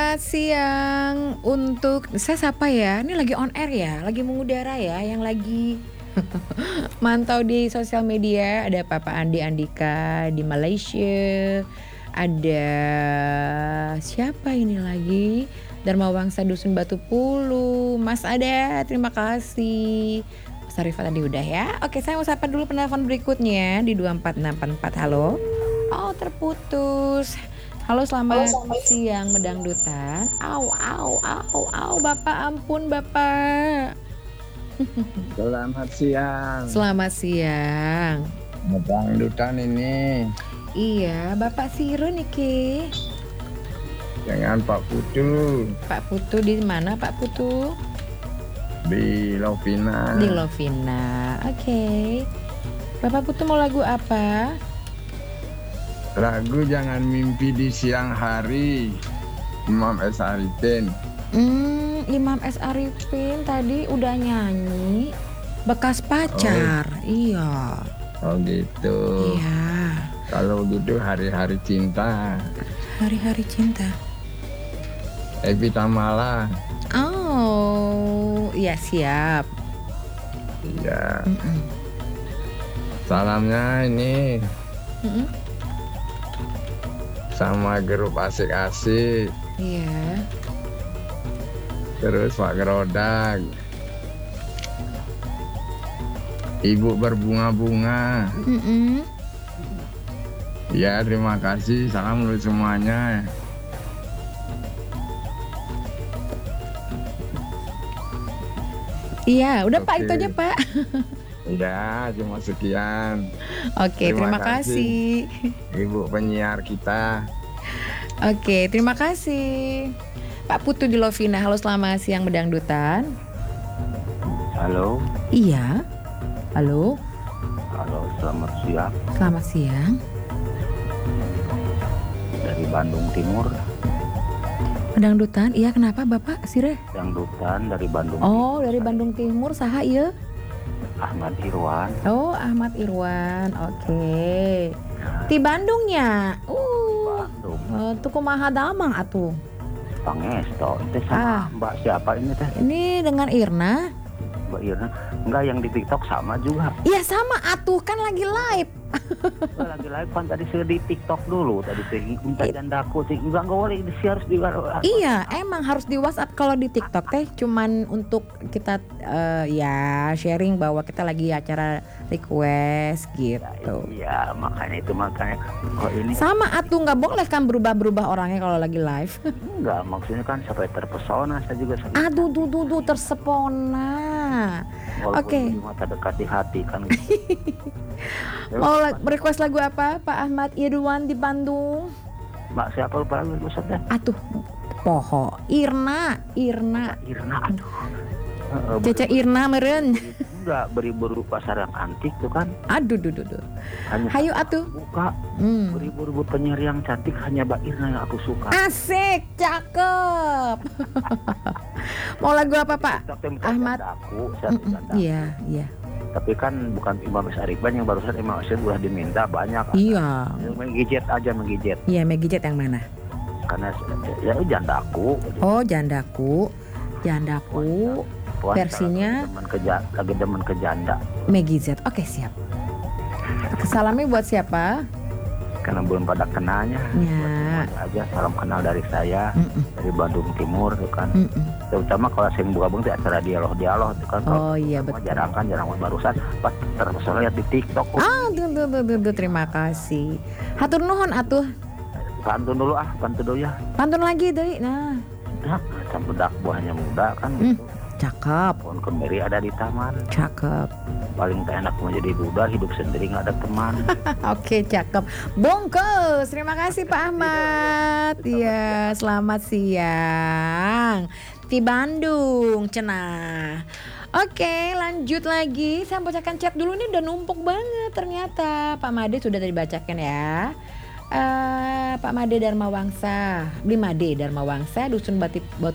Selamat siang untuk saya sapa ya, ini lagi on air ya, lagi mengudara ya, yang lagi mantau di sosial media ada Papa Andi Andika di Malaysia, ada siapa ini lagi, Dharma Wangsa Dusun Batu Pulu, Mas ada, terima kasih. Mas Arifat tadi udah ya. Oke, saya mau sapa dulu penelpon berikutnya di 24644. Halo. Oh, terputus. Halo, selamat siang Medangdutan. Au, Bapak, ampun Bapak. Selamat siang. Selamat siang. Medangdutan ini. Iya, Bapak Siro nih Ki. Dengan Pak Putu. Pak Putu di mana Pak Putu? Di Lovina. Di Lovina, oke. Bapak Putu mau lagu apa? Lagu Jangan Mimpi di Siang Hari, Imam S. Arifin. Imam S. Arifin tadi udah nyanyi Bekas Pacar. Iya. Oh gitu. Iya. Kalau gitu Hari-Hari Cinta. Hari-Hari Cinta. Evi Tamala. Oh, iya siap. Iya. Salamnya ini sama grup asik-asik. Iya. Terus Pak Gerodak. Ibu berbunga-bunga. Ya, terima kasih. Salam untuk semuanya. Iya, udah Oke. Pak, itu aja Pak. Ya, cuma sekian. Oke, terima kasih. Ibu penyiar kita. Oke, terima kasih. Pak Putu di Lovina. Halo, selamat siang Medangdutan. Halo. Iya. Halo. Halo, selamat siang. Selamat siang. Dari Bandung Timur. Medangdutan, iya kenapa Bapak Sire? Dangdutan dari Bandung. Oh, Timur. dari Bandung Timur, saha ieu? Ahmad Irwan. Oh, Ahmad Irwan. Oke. Di Bandungnya. Bandung. Tuh kumaha damang atuh. Pangesto. Itu sama Mbak siapa ini teh? Ini dengan Irna. Mbak Irna. Enggak, yang di TikTok sama juga. Iya sama atuh, kan lagi live. Lagi live kan tadi saya di TikTok dulu. Tadi saya minta jandaku. Enggak boleh harus di Iya, emang harus di WhatsApp. Kalau di TikTok teh cuman untuk kita ya sharing bahwa kita lagi acara request gitu. Iya, makanya kok ini Sama atuh, nggak boleh kan berubah-berubah orangnya kalau lagi live. enggak, maksudnya kan sampai terpesona saya juga. Aduh, tuh tersepona. Oke. Mata dekat di hati kan. Mau request lagu apa Pak Ahmad Irwan di Bandung? Mbak siapa lupa lagi maksudnya? Atuh, poho. Irna. Aduh. Cece Irna meren. Enggak, beribu-ribu pasar yang antik tuh kan. Aduh. Hayu atuh. Buka. Beribu-ribu penyiar yang cantik, hanya Mbak Irna yang aku suka. Asik, cakep. Mau lagu apa Pak Ahmad? Iya. Tapi kan bukan Imam S. Arifin yang barusan Imam S. udah diminta banyak. Iya. Menggigit. Iya, Megijet yang mana? Karena ya jandaku. Oh, jandaku. Versinya lagi demen ke janda. Maggie Z. Oke, siap. Salamnya buat siapa? Karena belum pada kenalnya. Ya. Aja salam kenal dari saya. Dari Bandung Timur tuh kan. Terutama kalau saya gabung di acara dialog tuh kan. Oh iya betul. Jarang barusan pas terpesona lihat di TikTok. Tuh, terima kasih. Hatur nuhun atuh. Pantun dulu ya. Pantun lagi deui. Nah, Budak buahnya muda kan. cakep. Pohon kemiri ada di taman. Cakep. Paling enak menjadi duda, hidup sendiri nggak ada teman. Oke, cakep. Bungkus. Terima kasih Pak Ahmad. Iya, selamat siang di Bandung, cenah. Oke, lanjut lagi. Saya bacakan chat dulu nih, udah numpuk banget ternyata. Pak Made sudah tadi bacakan ya. Pak Made Dharma Wangsa, Bli Made Dharma Wangsa, Dusun Batu